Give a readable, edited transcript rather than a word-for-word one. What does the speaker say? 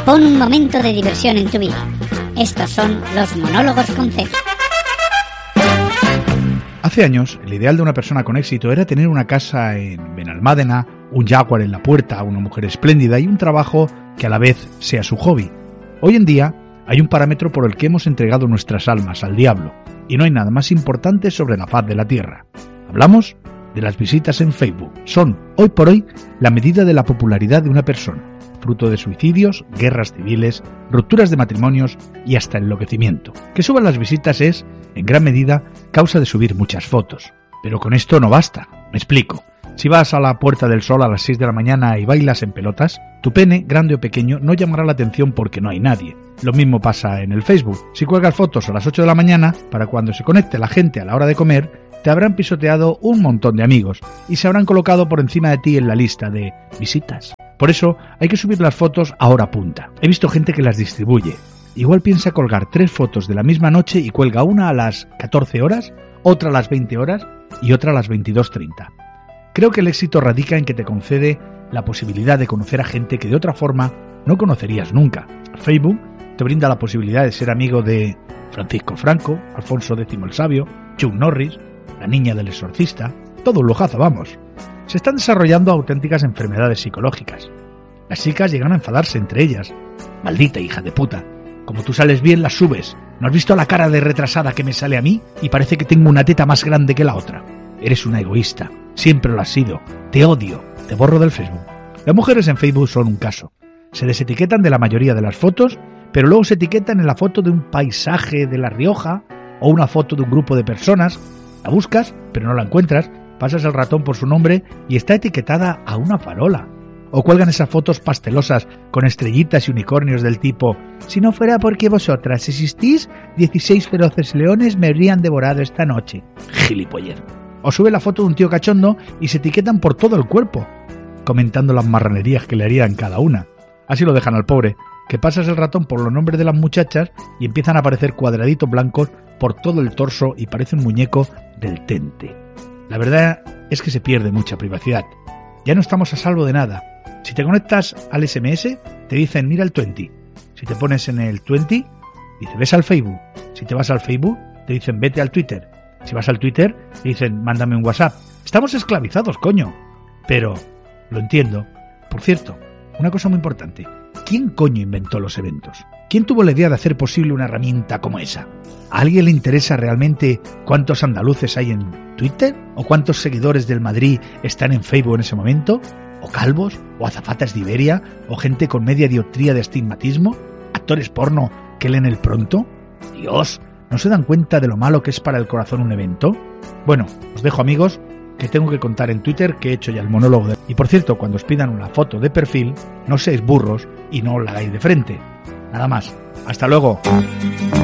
Pon un momento de diversión en tu vida. Estos son los monólogos con C. Hace años, el ideal de una persona con éxito era tener una casa en Benalmádena, un Jaguar en la puerta, una mujer espléndida y un trabajo que a la vez sea su hobby. Hoy en día, hay un parámetro por el que hemos entregado nuestras almas al diablo, y no hay nada más importante sobre la faz de la tierra. Hablamos de las visitas en Facebook. Son, hoy por hoy, la medida de la popularidad de una persona, fruto de suicidios, guerras civiles, rupturas de matrimonios y hasta enloquecimiento. Que suban las visitas es, en gran medida, causa de subir muchas fotos. Pero con esto no basta. Me explico. Si vas a la Puerta del Sol a las 6 de la mañana y bailas en pelotas, tu pene, grande o pequeño, no llamará la atención porque no hay nadie. Lo mismo pasa en el Facebook. Si cuelgas fotos a las 8 de la mañana, para cuando se conecte la gente a la hora de comer, te habrán pisoteado un montón de amigos y se habrán colocado por encima de ti en la lista de visitas. Por eso hay que subir las fotos a hora punta. He visto gente que las distribuye. Igual piensa colgar 3 fotos de la misma noche y cuelga una a las 14 horas, otra a las 20 horas y otra a las 22:30. Creo que el éxito radica en que te concede la posibilidad de conocer a gente que de otra forma no conocerías nunca. Facebook te brinda la posibilidad de ser amigo de Francisco Franco, Alfonso X el Sabio, Chuck Norris, la niña del exorcista, todo un lujazo, vamos. Se están desarrollando auténticas enfermedades psicológicas. Las chicas llegan a enfadarse entre ellas. Maldita hija de puta. Como tú sales bien, las subes. ¿No has visto la cara de retrasada que me sale a mí? Y parece que tengo una teta más grande que la otra. Eres una egoísta. Siempre lo has sido. Te odio. Te borro del Facebook. Las mujeres en Facebook son un caso. Se desetiquetan de la mayoría de las fotos, pero luego se etiquetan en la foto de un paisaje de La Rioja o una foto de un grupo de personas. La buscas, pero no la encuentras, pasas el ratón por su nombre y está etiquetada a una farola. O cuelgan esas fotos pastelosas con estrellitas y unicornios del tipo: si no fuera porque vosotras existís, 16 feroces leones me habrían devorado esta noche. Gilipollez. O sube la foto de un tío cachondo y se etiquetan por todo el cuerpo, comentando las marranerías que le harían cada una. Así lo dejan al pobre, que pasas el ratón por los nombres de las muchachas y empiezan a aparecer cuadraditos blancos por todo el torso y parece un muñeco del Tente. La verdad es que se pierde mucha privacidad. Ya no estamos a salvo de nada. Si te conectas al SMS, te dicen mira el 20. Si te pones en el 20, dice ves al Facebook. Si te vas al Facebook, te dicen vete al Twitter. Si vas al Twitter, te dicen mándame un WhatsApp. Estamos esclavizados, coño. Pero lo entiendo. Por cierto, una cosa muy importante. ¿Quién coño inventó los eventos? ¿Quién tuvo la idea de hacer posible una herramienta como esa? ¿A alguien le interesa realmente cuántos andaluces hay en Twitter? ¿O cuántos seguidores del Madrid están en Facebook en ese momento? ¿O calvos? ¿O azafatas de Iberia? ¿O gente con media dioptría de astigmatismo? ¿Actores porno que leen el pronto? Dios, ¿no se dan cuenta de lo malo que es para el corazón un evento? Bueno, os dejo, amigos, que tengo que contar en Twitter que he hecho ya el monólogo de... Y por cierto, cuando os pidan una foto de perfil, no seáis burros y no la hagáis de frente. Nada más. Hasta luego.